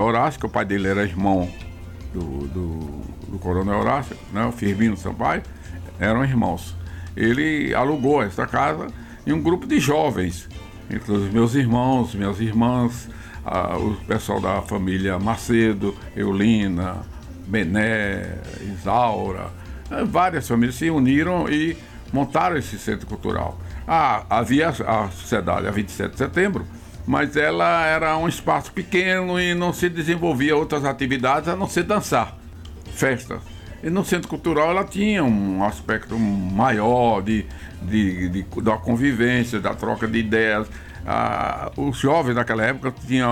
Horácio, que o pai dele era irmão do Coronel Horácio, né, o Firmino Sampaio, eram irmãos. Ele alugou essa casa e um grupo de jovens, inclusive meus irmãos, minhas irmãs, o pessoal da família Macedo, Eulina, Bené, Isaura, várias famílias se uniram e montaram esse centro cultural. Havia a sociedade a 27 de setembro, mas ela era um espaço pequeno e não se desenvolvia outras atividades a não ser dançar, festas. E no centro cultural ela tinha um aspecto maior da convivência, da troca de ideias. Os jovens daquela época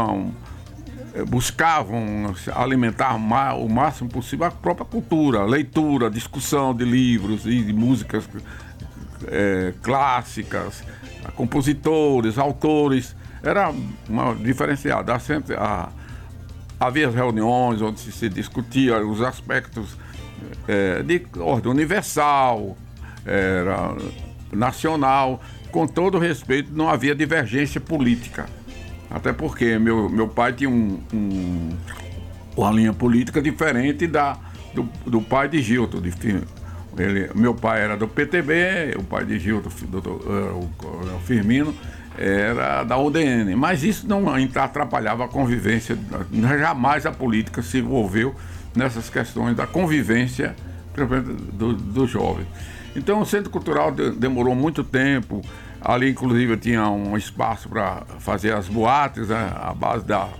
buscavam alimentar o máximo possível a própria cultura, leitura, discussão de livros e de músicas clássicas, compositores, autores. Era uma diferenciada. Havia reuniões onde se discutia os aspectos de ordem universal, nacional, com todo respeito, não havia divergência política. Até porque meu pai tinha uma linha política diferente do pai de Gilton. Meu pai era do PTB, o pai de Gilton, o Firmino, era da UDN. Mas isso não atrapalhava a convivência, jamais a política se envolveu nessas questões da convivência dos jovens. Então o Centro Cultural demorou muito tempo. Ali, inclusive, tinha um espaço para fazer as boates, né, à base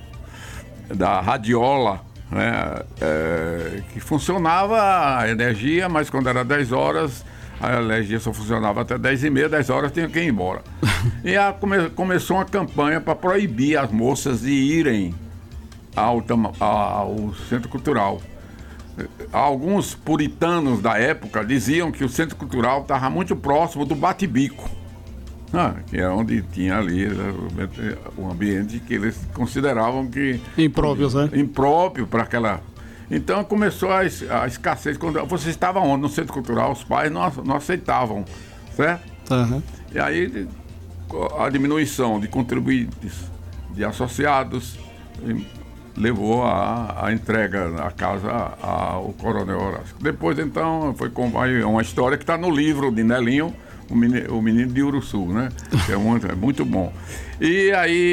da radiola, né, que funcionava a energia, mas quando era 10 horas, a energia só funcionava até 10h30, 10 horas tinha que ir embora. E começou uma campanha para proibir as moças de irem ao Centro Cultural. Alguns puritanos da época diziam que o Centro Cultural estava muito próximo do Bate-Bico, que é onde tinha ali um ambiente que eles consideravam que... Impróprios, né? Impróprio para aquela... Então começou a escassez. Quando você estava onde? No Centro Cultural, os pais não aceitavam, certo? Uhum. E aí a diminuição de contribuintes, de associados, levou a entrega da casa ao Coronel Horácio. Depois, então, foi uma história que está no livro de Nelinho, o menino de Uruçu, né? Que é muito bom. E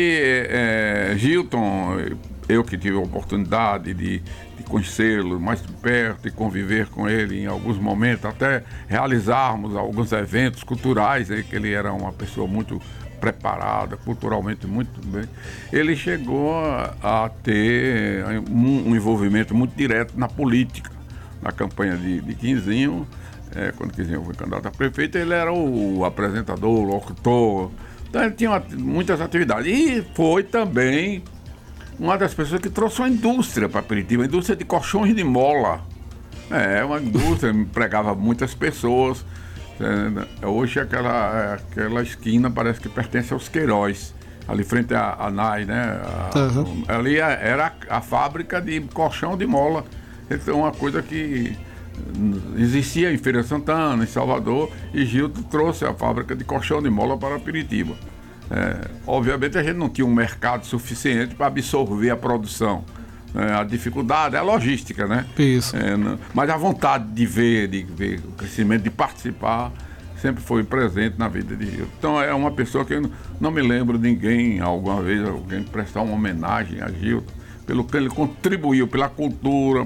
aí, Gilton, eu que tive a oportunidade de conhecê-lo mais de perto e conviver com ele em alguns momentos, até realizarmos alguns eventos culturais, que ele era uma pessoa muito preparada, culturalmente muito bem. Ele chegou a ter um envolvimento muito direto na política, na campanha de Quinzinho. Quando Quinzinho foi candidato a prefeito, ele era o apresentador, o locutor. Então ele tinha muitas atividades. E foi também uma das pessoas que trouxe uma indústria para Peritiba, a indústria de colchões de mola. Uma indústria, empregava muitas pessoas. Hoje aquela esquina parece que pertence aos Queiroz, ali frente à NAI, né? Ali era a fábrica de colchão de mola. Então, uma coisa que existia em Feira de Santana, em Salvador, e Gilton trouxe a fábrica de colchão de mola para Peritiba. Obviamente a gente não tinha um mercado suficiente para absorver a produção. A dificuldade é a logística, né? Isso. Mas a vontade de ver o crescimento, de participar, sempre foi presente na vida de Gilton. Então é uma pessoa que eu não me lembro de ninguém, alguma vez, alguém prestar uma homenagem a Gilton, pelo que ele contribuiu, pela cultura,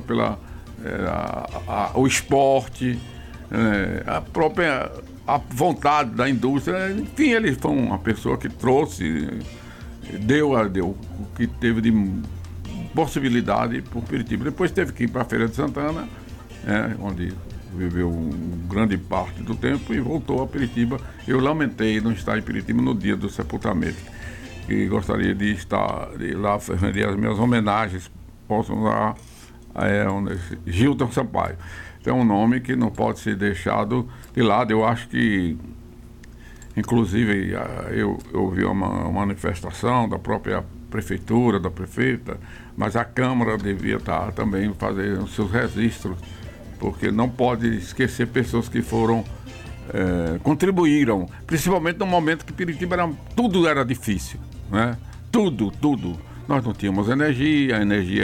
o esporte, a vontade da indústria. Enfim, ele foi uma pessoa que trouxe, deu o que teve de possibilidade por Peritiba. Depois teve que ir para a Feira de Santana, onde viveu grande parte do tempo, e voltou a Peritiba. Eu lamentei não estar em Peritiba no dia do sepultamento, e gostaria de lá render as minhas homenagens. Possam lá Gilton Sampaio. É um nome que não pode ser deixado de lado. Eu acho que, inclusive, eu vi uma manifestação da própria prefeitura, da prefeita, mas a Câmara devia estar também fazendo os seus registros, porque não pode esquecer pessoas que contribuíram, principalmente no momento que Peritiba tudo era difícil, né? Tudo. Nós não tínhamos energia, a energia